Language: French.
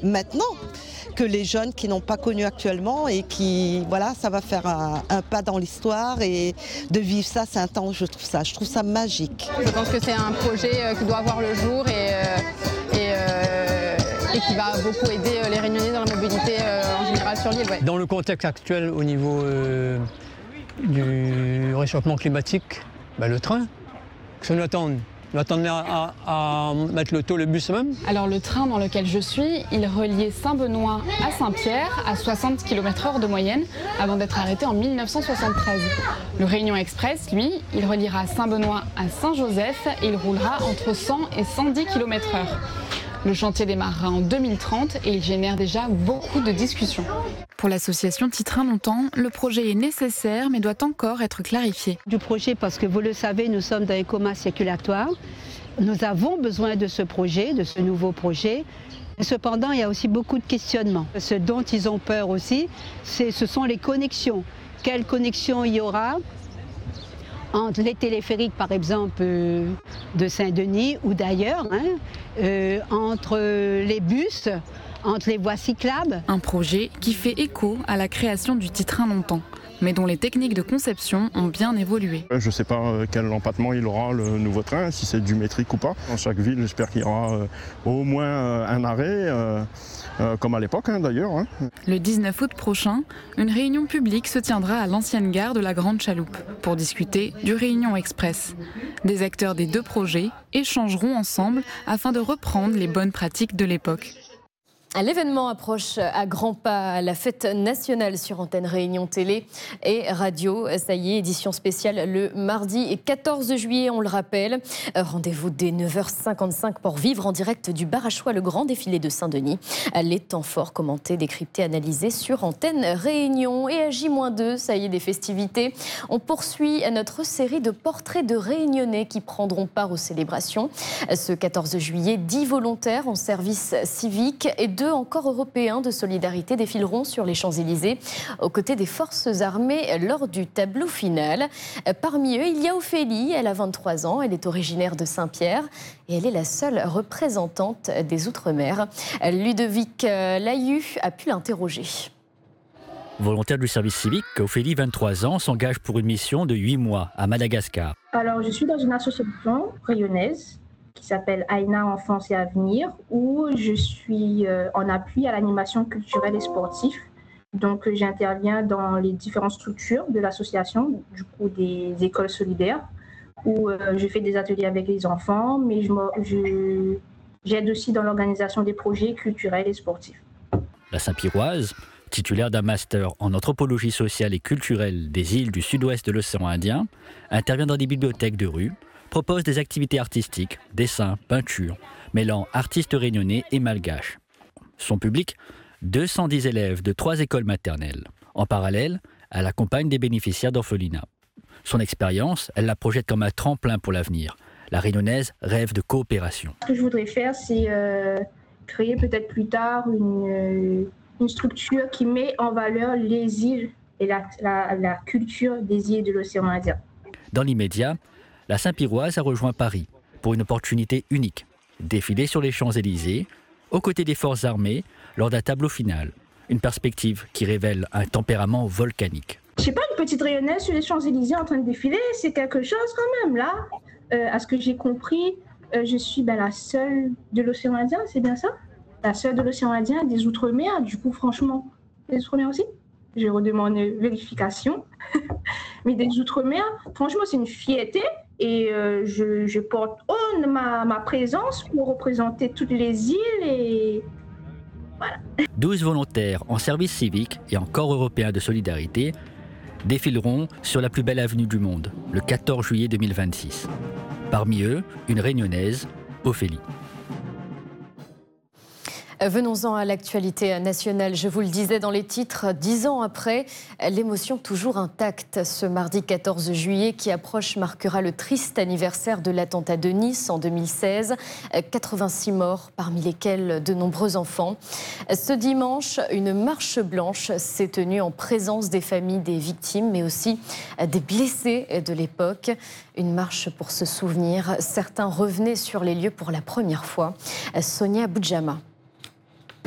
maintenant que les jeunes qui n'ont pas connu actuellement et qui, voilà, ça va faire un pas dans l'histoire et de vivre ça, c'est un temps, je trouve ça magique. Je pense que c'est un projet qui doit voir le jour et qui va beaucoup aider les Réunionnais dans la mobilité en général sur l'île. Ouais. Dans le contexte actuel au niveau du réchauffement climatique, le train, qu'est-ce qu'on attend ? On attendait à mettre le bus même. Alors le train dans lequel je suis, il reliait Saint-Benoît à Saint-Pierre à 60 km/h de moyenne avant d'être arrêté en 1973. Le Réunion Express, lui, il reliera Saint-Benoît à Saint-Joseph et il roulera entre 100 et 110 km/h. Le chantier démarrera en 2030 et il génère déjà beaucoup de discussions. Pour l'association Titrain Longtemps, le projet est nécessaire mais doit encore être clarifié. Du projet parce que vous le savez, nous sommes dans les comas circulatoires. Nous avons besoin de ce projet, de ce nouveau projet. Cependant, il y a aussi beaucoup de questionnements. Ce dont ils ont peur aussi, ce sont les connexions. Quelles connexions il y aura entre les téléphériques, par exemple, de Saint-Denis ou d'ailleurs, entre les bus, entre les voies cyclables. Un projet qui fait écho à la création du Titrain Longtemps, mais dont les techniques de conception ont bien évolué. Je ne sais pas quel empattement il aura le nouveau train, si c'est du métrique ou pas. Dans chaque ville, j'espère qu'il y aura au moins un arrêt, comme à l'époque d'ailleurs. Le 19 août prochain, une réunion publique se tiendra à l'ancienne gare de la Grande Chaloupe pour discuter du Réunion Express. Des acteurs des deux projets échangeront ensemble afin de reprendre les bonnes pratiques de l'époque. L'événement approche à grands pas, la fête nationale sur antenne Réunion Télé et Radio. Ça y est, édition spéciale le mardi 14 juillet, on le rappelle. Rendez-vous dès 9h55 pour vivre en direct du bar à choix le grand défilé de Saint-Denis. Les temps forts commentés, décryptés, analysés sur antenne Réunion. Et à J-2, ça y est, des festivités. On poursuit notre série de portraits de Réunionnais qui prendront part aux célébrations. Ce 14 juillet, 10 volontaires en service civique et 2 encore européens de solidarité défileront sur les Champs-Élysées aux côtés des forces armées lors du tableau final. Parmi eux, il y a Ophélie, elle a 23 ans, elle est originaire de Saint-Pierre et elle est la seule représentante des Outre-mer. Ludovic Layu a pu l'interroger. Volontaire du service civique, Ophélie, 23 ans, s'engage pour une mission de 8 mois à Madagascar. Alors, je suis dans une association rayonnaise qui s'appelle Aïna Enfance et Avenir, où je suis en appui à l'animation culturelle et sportive. Donc, j'interviens dans les différentes structures de l'association, du coup des écoles solidaires, où je fais des ateliers avec les enfants, mais j'aide aussi dans l'organisation des projets culturels et sportifs. La Saint-Pierroise, titulaire d'un master en anthropologie sociale et culturelle des îles du sud-ouest de l'océan Indien, intervient dans des bibliothèques de rue, propose des activités artistiques, dessins, peintures, mêlant artistes réunionnais et malgaches. Son public, 210 élèves de 3 écoles maternelles. En parallèle, elle accompagne des bénéficiaires d'orphelinat. Son expérience, elle la projette comme un tremplin pour l'avenir. La Réunionnaise rêve de coopération. Ce que je voudrais faire, c'est créer peut-être plus tard une structure qui met en valeur les îles et la culture des îles de l'océan Indien. Dans l'immédiat, la Saint-Pierroise a rejoint Paris pour une opportunité unique. Défiler sur les Champs-Élysées, aux côtés des forces armées, lors d'un tableau final. Une perspective qui révèle un tempérament volcanique. Je sais pas, une petite rayonnaise sur les Champs-Élysées en train de défiler, c'est quelque chose quand même, là. À ce que j'ai compris, je suis la seule de l'océan Indien, c'est bien ça? La seule de l'océan Indien des Outre-mer, du coup, franchement, des Outre-mer aussi? J'ai redemandé vérification. Mais des Outre-mer, franchement, c'est une fierté. Et je porte haut ma présence pour représenter toutes les îles et voilà. 12 volontaires en service civique et en corps européen de solidarité défileront sur la plus belle avenue du monde, le 14 juillet 2026. Parmi eux, une Réunionnaise, Ophélie. Venons-en à l'actualité nationale. Je vous le disais dans les titres, 10 ans après, l'émotion toujours intacte. Ce mardi 14 juillet qui approche marquera le triste anniversaire de l'attentat de Nice en 2016. 86 morts, parmi lesquels de nombreux enfants. Ce dimanche, une marche blanche s'est tenue en présence des familles des victimes, mais aussi des blessés de l'époque. Une marche pour se souvenir. Certains revenaient sur les lieux pour la première fois. Sonia Boudjama.